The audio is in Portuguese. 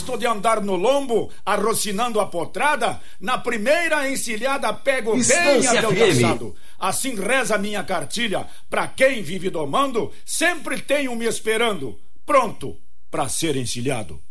de andar no lombo, arrocinando a potrada, na primeira encilhada pego bem adelgaçado. Assim reza minha cartilha, pra quem vive domando, sempre tem um me esperando, pronto pra ser encilhado.